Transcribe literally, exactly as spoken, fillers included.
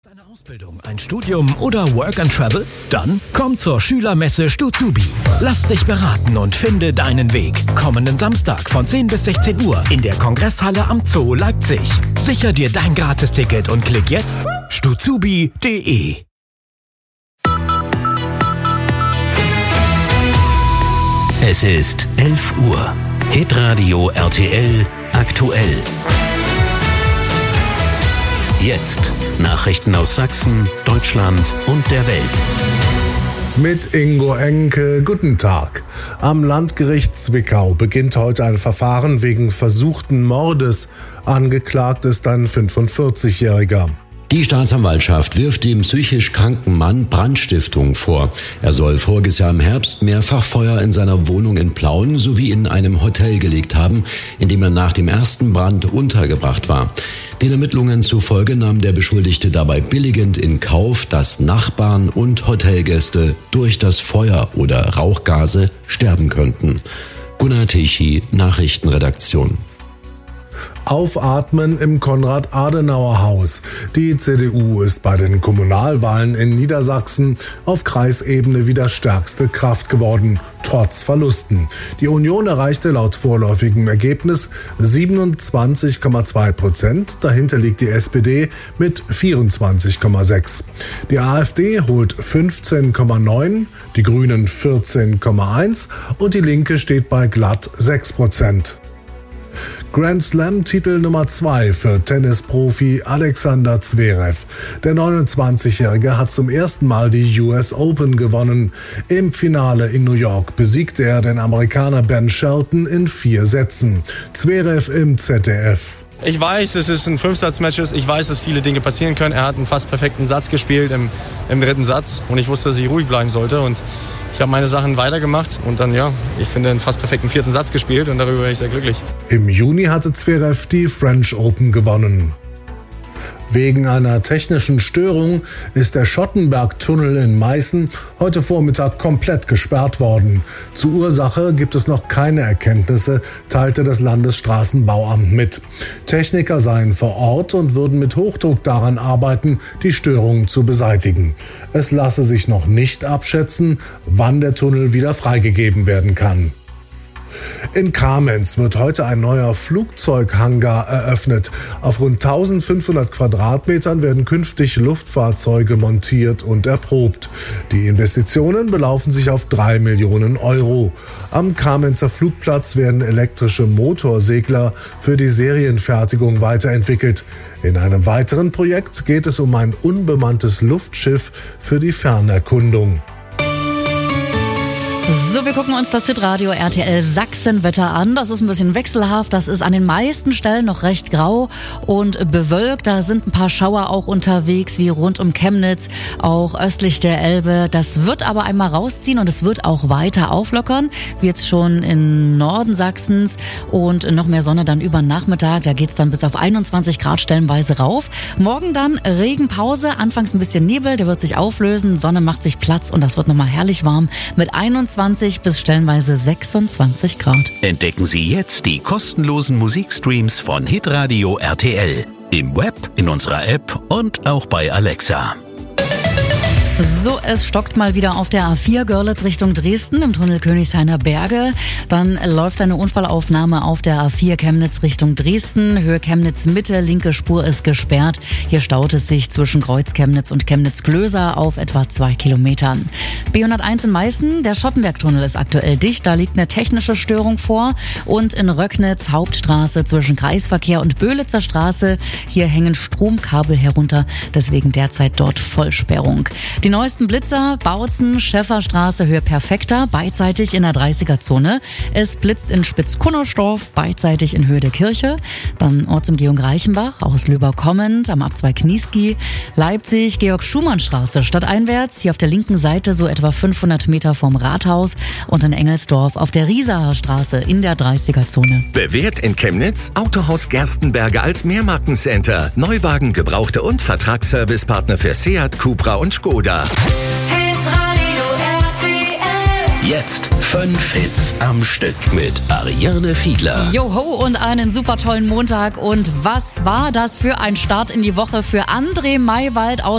Eine Ausbildung, ein Studium oder Work and Travel? Dann komm zur Schülermesse Stuzubi. Lass dich beraten und finde deinen Weg. Kommenden Samstag von zehn bis sechzehn Uhr in der Kongresshalle am Zoo Leipzig. Sicher dir dein Gratisticket und klick jetzt stuzubi punkt de. Es ist elf Uhr. Hitradio R T L aktuell. Jetzt Nachrichten aus Sachsen, Deutschland und der Welt. Mit Ingo Enke, guten Tag. Am Landgericht Zwickau beginnt heute ein Verfahren wegen versuchten Mordes. Angeklagt ist ein fünfundvierzigjähriger. Die Staatsanwaltschaft wirft dem psychisch kranken Mann Brandstiftung vor. Er soll voriges Jahr im Herbst mehrfach Feuer in seiner Wohnung in Plauen sowie in einem Hotel gelegt haben, in dem er nach dem ersten Brand untergebracht war. Den Ermittlungen zufolge nahm der Beschuldigte dabei billigend in Kauf, dass Nachbarn und Hotelgäste durch das Feuer oder Rauchgase sterben könnten. Gunnar Tichy, Nachrichtenredaktion. Aufatmen im Konrad-Adenauer-Haus. Die C D U ist bei den Kommunalwahlen in Niedersachsen auf Kreisebene wieder stärkste Kraft geworden, trotz Verlusten. Die Union erreichte laut vorläufigem Ergebnis siebenundzwanzig Komma zwei Prozent. Dahinter liegt die S P D mit vierundzwanzig Komma sechs. Die AfD holt fünfzehn Komma neun, die Grünen vierzehn Komma eins und die Linke steht bei glatt sechs Prozent. Grand Slam-Titel Nummer zwei für Tennisprofi Alexander Zverev. Der neunundzwanzigjährige hat zum ersten Mal die U S Open gewonnen. Im Finale in New York besiegte er den Amerikaner Ben Shelton in vier Sätzen. Zverev im Z D F. Ich weiß, dass es ein Fünfsatz-Match ist. Ich weiß, dass viele Dinge passieren können. Er hat einen fast perfekten Satz gespielt im, im dritten Satz. Und ich wusste, dass ich ruhig bleiben sollte. Und ich habe meine Sachen weitergemacht. Und dann, ja, ich finde, einen fast perfekten vierten Satz gespielt. Und darüber bin ich sehr glücklich. Im Juni hatte Zverev die French Open gewonnen. Wegen einer technischen Störung ist der Schottenberg-Tunnel in Meißen heute Vormittag komplett gesperrt worden. Zur Ursache gibt es noch keine Erkenntnisse, teilte das Landesstraßenbauamt mit. Techniker seien vor Ort und würden mit Hochdruck daran arbeiten, die Störung zu beseitigen. Es lasse sich noch nicht abschätzen, wann der Tunnel wieder freigegeben werden kann. In Kamenz wird heute ein neuer Flugzeughangar eröffnet. Auf rund eintausendfünfhundert Quadratmetern werden künftig Luftfahrzeuge montiert und erprobt. Die Investitionen belaufen sich auf drei Millionen Euro. Am Kamenzer Flugplatz werden elektrische Motorsegler für die Serienfertigung weiterentwickelt. In einem weiteren Projekt geht es um ein unbemanntes Luftschiff für die Fernerkundung. So, wir gucken uns das Hitradio R T L Sachsenwetter an. Das ist ein bisschen wechselhaft. Das ist an den meisten Stellen noch recht grau und bewölkt. Da sind ein paar Schauer auch unterwegs, wie rund um Chemnitz, auch östlich der Elbe. Das wird aber einmal rausziehen und es wird auch weiter auflockern, wie jetzt schon im Norden Sachsens. Und noch mehr Sonne dann über den Nachmittag. Da geht's dann bis auf einundzwanzig Grad stellenweise rauf. Morgen dann Regenpause, anfangs ein bisschen Nebel, der wird sich auflösen. Sonne macht sich Platz und das wird nochmal herrlich warm mit einundzwanzig bis stellenweise sechsundzwanzig Grad. Entdecken Sie jetzt die kostenlosen Musikstreams von Hitradio R T L. Im Web, in unserer App und auch bei Alexa. So, es stockt mal wieder auf der A vier Görlitz Richtung Dresden im Tunnel Königshainer Berge. Dann läuft eine Unfallaufnahme auf der A vier Chemnitz Richtung Dresden. Höhe Chemnitz Mitte, linke Spur ist gesperrt. Hier staut es sich zwischen Kreuz Chemnitz und Chemnitz-Glöser auf etwa zwei Kilometern. B hunderteins in Meißen, der Schottenberg-Tunnel ist aktuell dicht. Da liegt eine technische Störung vor. Und in Röcknitz Hauptstraße zwischen Kreisverkehr und Böhlitzer Straße. Hier hängen Stromkabel herunter, deswegen derzeit dort Vollsperrung. Die neuesten Blitzer, Bautzen, Schäfferstraße, Höhe Perfekter, beidseitig in der dreißiger-Zone. Es blitzt in Spitz-Kunnersdorf, beidseitig in Höhe der Kirche. Dann Ortsumgehung Reichenbach, aus Löber kommend, am Abzweig Knieski. Leipzig, Georg-Schumann-Straße, stadteinwärts, hier auf der linken Seite so etwa fünfhundert Meter vom Rathaus. Und in Engelsdorf auf der Riesaer Straße in der dreißiger-Zone. Bewährt in Chemnitz, Autohaus Gerstenberger als Mehrmarkencenter. Neuwagen, Gebrauchte und Vertragsservicepartner für Seat, Cupra und Skoda. Hitradio R T L. Jetzt fünf Hits am Stück mit Ariane Fiedler. Joho und einen super tollen Montag. Und was war das für ein Start in die Woche für André Maywald aus